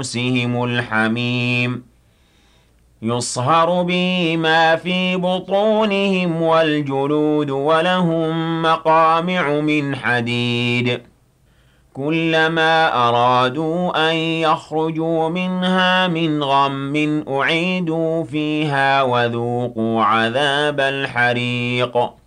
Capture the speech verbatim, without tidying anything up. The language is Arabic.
أنفسهم الحميم يصهر به ما في بطونهم والجلود ولهم مقامع من حديد كلما أرادوا أن يخرجوا منها من غم أعيدوا فيها وذوقوا عذاب الحريق